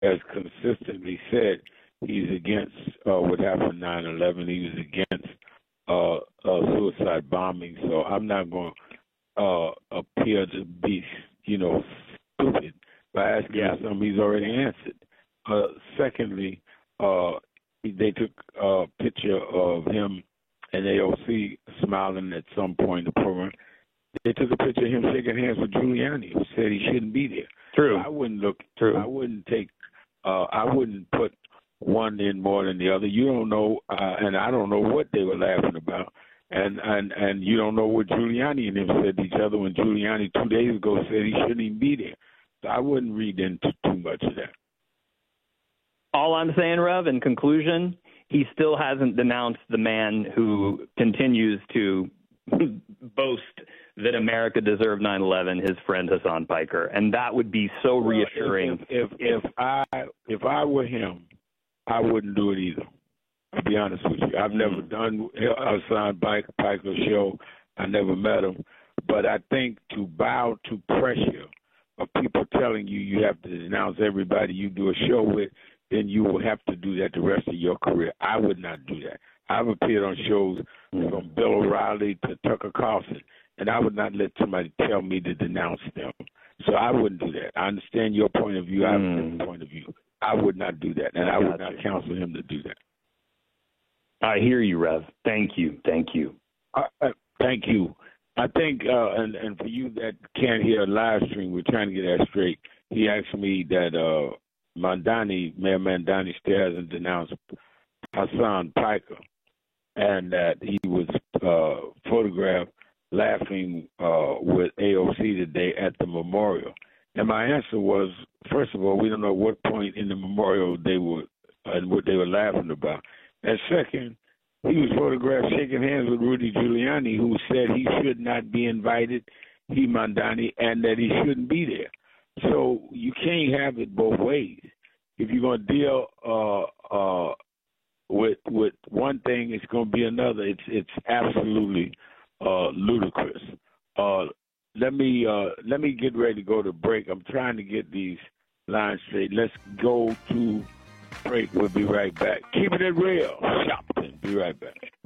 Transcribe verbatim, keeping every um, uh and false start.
has consistently said he's against uh, what happened nine eleven. He was against uh, uh, suicide bombing. So I'm not going to uh, appear to be, you know, stupid by asking yeah. him something he's already answered. Uh, secondly, uh, they took a picture of him and A O C smiling at some point in the program. They took a picture of him shaking hands with Giuliani, who said he shouldn't be there. True. So I wouldn't look. True. I wouldn't take. Uh, I wouldn't put one in more than the other. You don't know, uh, and I don't know what they were laughing about, and and and you don't know what Giuliani and him said to each other when Giuliani two days ago said he shouldn't even be there. So I wouldn't read into too much of that. All I'm saying, Rev, in conclusion, he still hasn't denounced the man who continues to boast that America deserved nine eleven, his friend Hassan Piker, and that would be so reassuring. Well, if, if if I if I were him, I wouldn't do it either. I'll be honest with you. I've never done a Hassan Piker show. I never met him, but I think to bow to pressure of people telling you you have to denounce everybody you do a show with, then you will have to do that the rest of your career. I would not do that. I've appeared on shows from Bill O'Reilly to Tucker Carlson, and I would not let somebody tell me to denounce them. So I wouldn't do that. I understand your point of view. I have a different point of view. I would not do that, and I, I would not you. counsel him to do that. I hear you, Rev. Thank you. Thank you. Uh, uh, thank you. I think, uh, and, and for you that can't hear a live stream, we're trying to get that straight. He asked me that uh, Mamdani, Mayor Mamdani still hasn't denounced Hassan Piker, and that he was uh, photographed laughing uh, with A O C today at the memorial. And my answer was, first of all, we don't know what point in the memorial they were and what they were laughing about. And second, he was photographed shaking hands with Rudy Giuliani, who said he should not be invited, he, Mamdani, and that he shouldn't be there. So you can't have it both ways. If you're going to deal uh, uh, with with one thing, it's going to be another. It's it's absolutely uh, ludicrous. Uh, let me uh, let me get ready to go to break. I'm trying to get these lines straight. Let's go to break. We'll be right back. Keep it real. Shopton. Be right back.